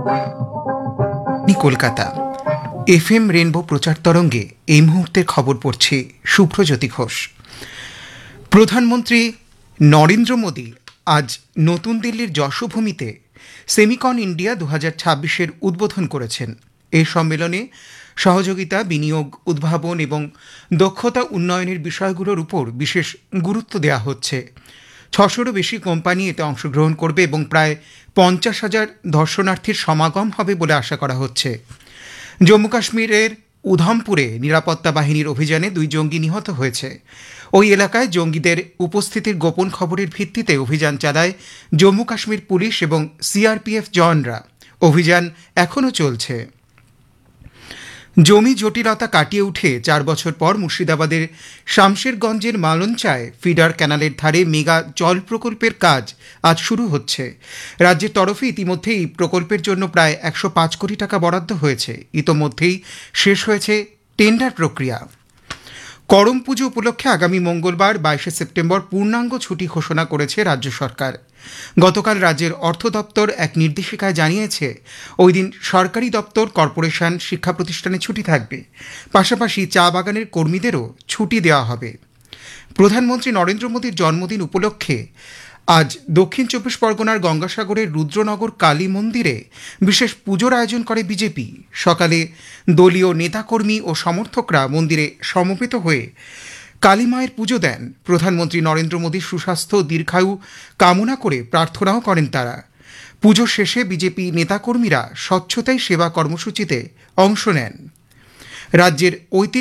Kolkata FM rainbow প্রচার তরঙ্গে এই মুহূর্তের খবর পড়ছি শুভ্রজ্যোতি ঘোষ। প্রধানমন্ত্রী নরেন্দ্র মোদী আজ নতুন দিল্লির যশোভূমিতে সেমিকন ইন্ডিয়া 2026-এর উদ্বোধন করেছেন। এই সম্মেলনে সহযোগিতা, বিনিয়োগ, উদ্ভাবন এবং দক্ষতা উন্নয়নের বিষয়গুলোর উপর বিশেষ গুরুত্ব দেওয়া হচ্ছে। 600-রও বেশি কোম্পানি এতে অংশগ্রহণ করবে এবং প্রায় 50,000 দর্শনার্থীর সমাগম হবে বলে আশা করা হচ্ছে। জম্মু কাশ্মীরের উধমপুরে নিরাপত্তা বাহিনীর অভিযানে 2 জঙ্গি নিহত হয়েছে। ওই এলাকায় জঙ্গিদের উপস্থিতির গোপন খবরের ভিত্তিতে অভিযান চালায় জম্মু কাশ্মীর পুলিশ এবং সিআরপিএফ জওয়ানরা। অভিযান এখনও চলছে। জমি জটিলতা কাটিয়ে উঠে 4 বছর পর মুর্শিদাবাদের শামশেরগঞ্জের মালঞ্চায় ফিডার ক্যানালের ধারে মেগা জল প্রকল্পের কাজ আজ শুরু হচ্ছে। রাজ্যের তরফে ইতিমধ্যেই এই প্রকল্পের জন্য প্রায় 105 কোটি টাকা বরাদ্দ হয়েছে। ইতোমধ্যেই শেষ হয়েছে টেন্ডার প্রক্রিয়া। করম পুজো উপলক্ষে আগামী মঙ্গলবার 22 সেপ্টেম্বর পূর্ণাঙ্গ ছুটি ঘোষণা করেছে রাজ্য সরকার। গতকাল রাজ্যের অর্থ দপ্তর এক নির্দেশিকায় জানিয়েছে ওই দিন সরকারি দপ্তর, কর্পোরেশন, শিক্ষা প্রতিষ্ঠানে ছুটি থাকবে। পাশাপাশি চা বাগানের কর্মীদেরও ছুটি দেওয়া হবে। প্রধানমন্ত্রী নরেন্দ্র মোদীর জন্মদিন উপলক্ষে আজ দক্ষিণ 24 পরগনার গঙ্গাসাগরের রুদ্রনগর কালী মন্দিরে বিশেষ পুজোর আয়োজন করে বিজেপি। সকালে দলীয় নেতাকর্মী ও সমর্থকরা মন্দিরে সমবেত হয়ে কালী মায়ের পুজো দেন। প্রধানমন্ত্রী নরেন্দ্র মোদীর সুস্বাস্থ্য ও দীর্ঘায়ু কামনা করে প্রার্থনাও করেন তারা। পুজো শেষে বিজেপি নেতাকর্মীরা স্বচ্ছতাই সেবা কর্মসূচিতে অংশ নেন। রাজ্যের